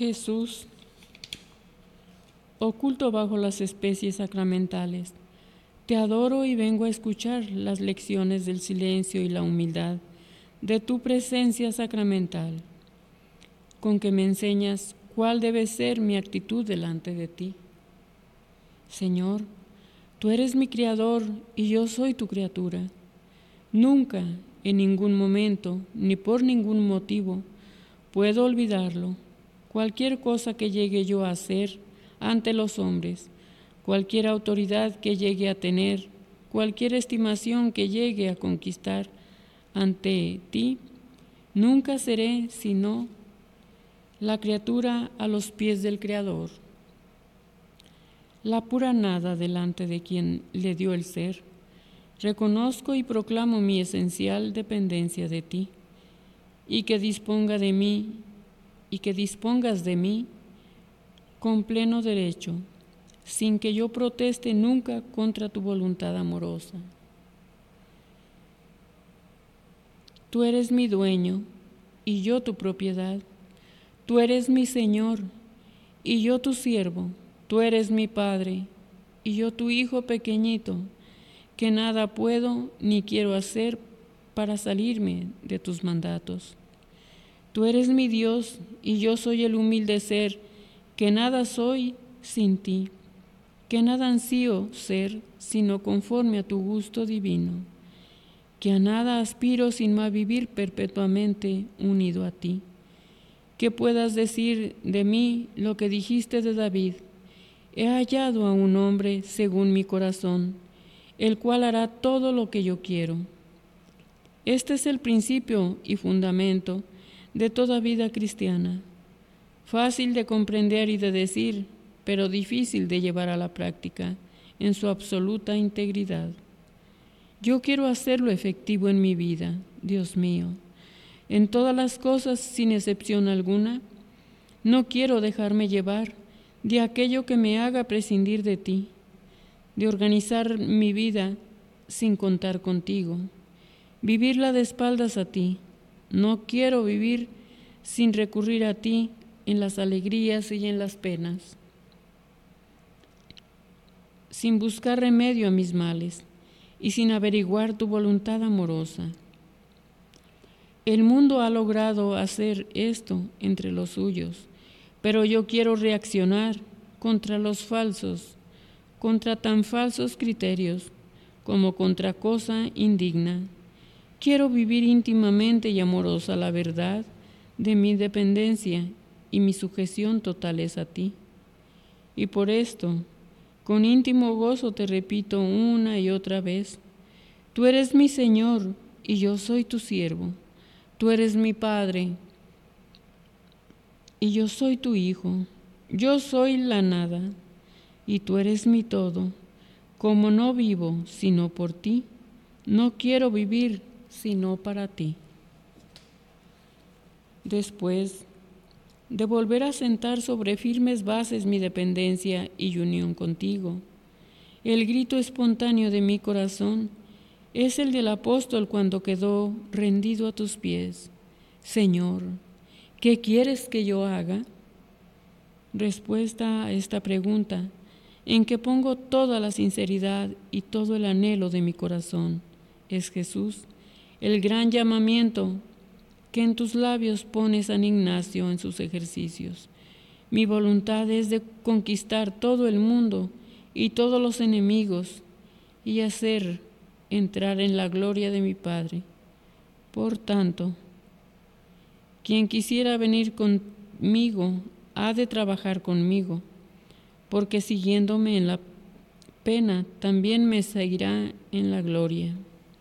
Jesús, oculto bajo las especies sacramentales, te adoro y vengo a escuchar las lecciones del silencio y la humildad de tu presencia sacramental, con que me enseñas cuál debe ser mi actitud delante de ti. Señor, tú eres mi Creador y yo soy tu criatura. Nunca, en ningún momento, ni por ningún motivo, puedo olvidarlo. Cualquier cosa que llegue yo a hacer ante los hombres, cualquier autoridad que llegue a tener, cualquier estimación que llegue a conquistar ante ti, nunca seré sino la criatura a los pies del Creador, la pura nada delante de quien le dio el ser. Reconozco y proclamo mi esencial dependencia de ti, y que dispongas de mí con pleno derecho, sin que yo proteste nunca contra tu voluntad amorosa. Tú eres mi dueño y yo tu propiedad. Tú eres mi Señor y yo tu siervo. Tú eres mi Padre y yo tu hijo pequeñito, que nada puedo ni quiero hacer para salirme de tus mandatos. Tú eres mi Dios y yo soy el humilde ser, que nada soy sin ti, que nada ansío ser sino conforme a tu gusto divino, que a nada aspiro sin más vivir perpetuamente unido a ti. Que puedas decir de mí lo que dijiste de David: he hallado a un hombre según mi corazón, el cual hará todo lo que yo quiero. Este es el principio y fundamento de toda vida cristiana, fácil de comprender y de decir, pero difícil de llevar a la práctica en su absoluta integridad. Yo quiero hacerlo efectivo en mi vida, Dios mío, en todas las cosas sin excepción alguna. No quiero dejarme llevar de aquello que me haga prescindir de ti, de organizar mi vida sin contar contigo, vivirla de espaldas a ti. No quiero vivir sin recurrir a ti en las alegrías y en las penas, sin buscar remedio a mis males y sin averiguar tu voluntad amorosa. El mundo ha logrado hacer esto entre los suyos, pero yo quiero reaccionar contra los falsos, contra tan falsos criterios como contra cosa indigna. Quiero vivir íntimamente y amorosa la verdad de mi dependencia y mi sujeción total es a ti. Y por esto, con íntimo gozo te repito una y otra vez: tú eres mi Señor y yo soy tu siervo. Tú eres mi Padre y yo soy tu Hijo. Yo soy la nada y tú eres mi todo. Como no vivo sino por ti, no quiero vivir sino para ti. Después de volver a sentar sobre firmes bases mi dependencia y unión contigo, el grito espontáneo de mi corazón es el del apóstol cuando quedó rendido a tus pies: Señor, ¿qué quieres que yo haga? Respuesta a esta pregunta, en que pongo toda la sinceridad y todo el anhelo de mi corazón, es Jesús, el gran llamamiento que en tus labios pone San Ignacio en sus ejercicios. Mi voluntad es de conquistar todo el mundo y todos los enemigos y hacer entrar en la gloria de mi Padre. Por tanto, quien quisiera venir conmigo ha de trabajar conmigo, porque siguiéndome en la pena también me seguirá en la gloria.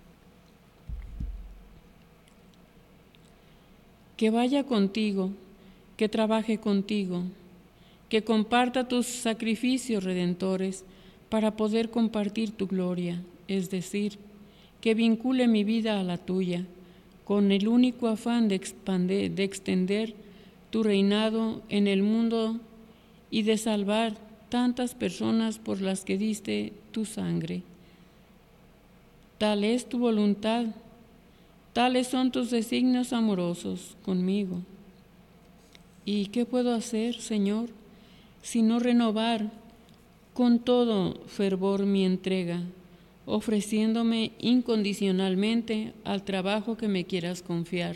Que vaya contigo, que trabaje contigo, que comparta tus sacrificios redentores para poder compartir tu gloria, es decir, que vincule mi vida a la tuya, con el único afán de extender tu reinado en el mundo y de salvar tantas personas por las que diste tu sangre. Tal es tu voluntad, tales son tus designios amorosos conmigo. ¿Y qué puedo hacer, Señor, sino renovar con todo fervor mi entrega, ofreciéndome incondicionalmente al trabajo que me quieras confiar,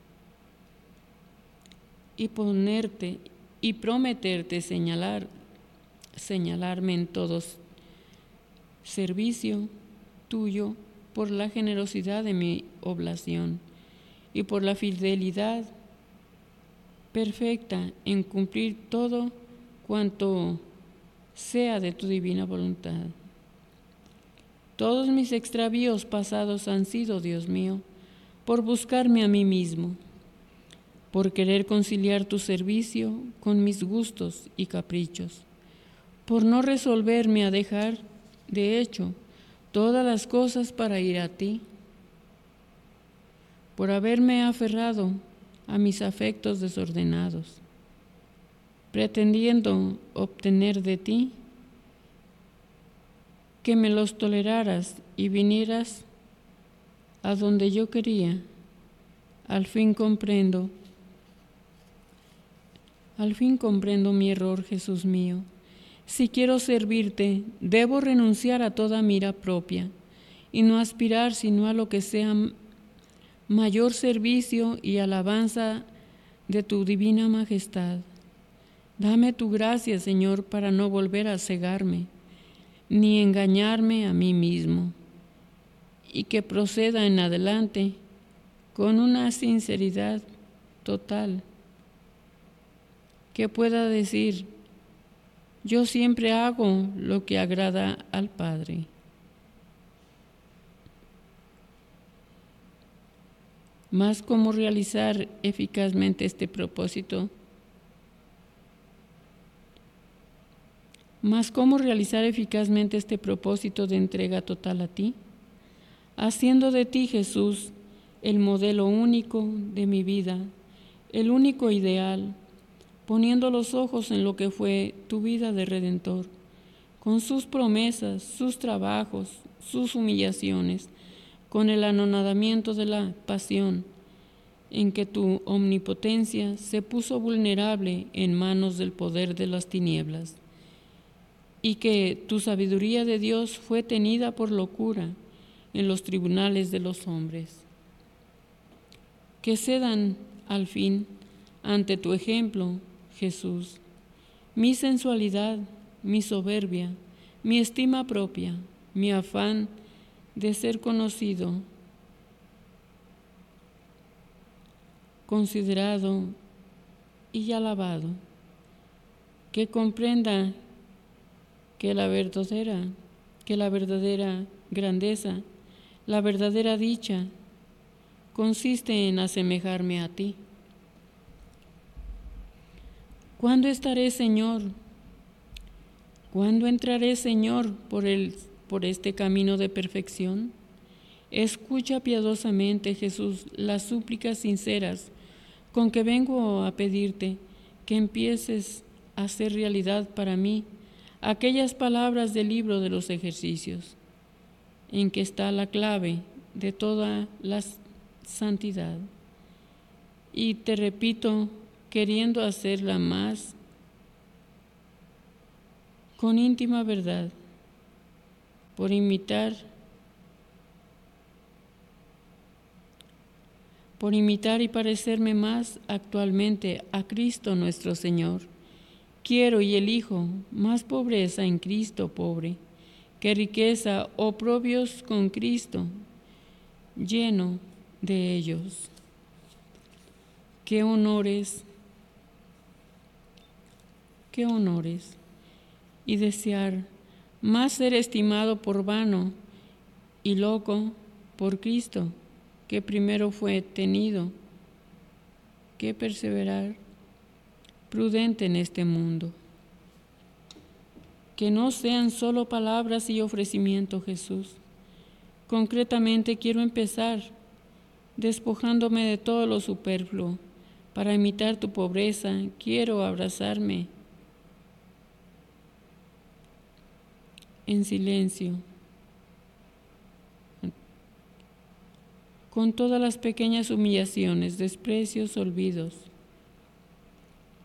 y ponerte y prometerte señalarme en todos servicio tuyo por la generosidad de mi oblación y por la fidelidad perfecta en cumplir todo cuanto sea de tu divina voluntad. Todos mis extravíos pasados han sido, Dios mío, por buscarme a mí mismo, por querer conciliar tu servicio con mis gustos y caprichos, por no resolverme a dejar, de hecho, todas las cosas para ir a ti, por haberme aferrado a mis afectos desordenados, pretendiendo obtener de ti que me los toleraras y vinieras a donde yo quería. Al fin comprendo mi error, Jesús mío. Si quiero servirte, debo renunciar a toda mira propia y no aspirar sino a lo que sea mayor servicio y alabanza de tu divina majestad. Dame tu gracia, Señor, para no volver a cegarme, ni engañarme a mí mismo, y que proceda en adelante con una sinceridad total, que pueda decir: yo siempre hago lo que agrada al Padre. Mas cómo realizar eficazmente este propósito de entrega total a ti, haciendo de ti, Jesús, el modelo único de mi vida, el único ideal, poniendo los ojos en lo que fue tu vida de Redentor, con sus promesas, sus trabajos, sus humillaciones, con el anonadamiento de la pasión, en que tu omnipotencia se puso vulnerable en manos del poder de las tinieblas, y que tu sabiduría de Dios fue tenida por locura en los tribunales de los hombres. Que cedan al fin ante tu ejemplo, Jesús, mi sensualidad, mi soberbia, mi estima propia, mi afán de ser conocido, considerado y alabado, que comprenda que la verdadera grandeza, la verdadera dicha, consiste en asemejarme a ti. ¿Cuándo estaré, Señor? ¿Cuándo entraré, Señor, por este camino de perfección? Escucha piadosamente, Jesús, las súplicas sinceras con que vengo a pedirte que empieces a hacer realidad para mí aquellas palabras del libro de los ejercicios, en que está la clave de toda la santidad. Y te repito, queriendo hacerla más con íntima verdad, por imitar y parecerme más actualmente a Cristo nuestro Señor. Quiero y elijo más pobreza en Cristo pobre, que riqueza, oprobios con Cristo, lleno de ellos. Qué honores, y desear más ser estimado por vano y loco por Cristo, que primero fue tenido, que perseverar prudente en este mundo. Que no sean solo palabras y ofrecimiento, Jesús. Concretamente quiero empezar despojándome de todo lo superfluo. Para imitar tu pobreza, quiero abrazarme en silencio, con todas las pequeñas humillaciones, desprecios, olvidos,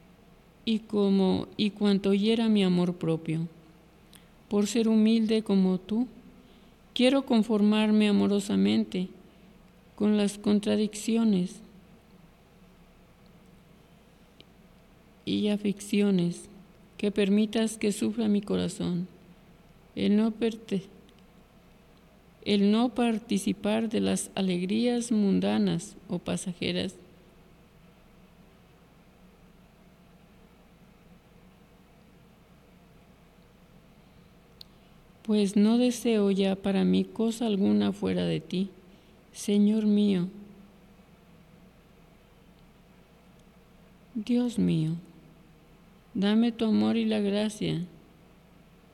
y cuanto hiera mi amor propio. Por ser humilde como tú, quiero conformarme amorosamente con las contradicciones y aflicciones que permitas que sufra mi corazón. El no participar de las alegrías mundanas o pasajeras, pues no deseo ya para mí cosa alguna fuera de ti, Señor mío, Dios mío. Dame tu amor y la gracia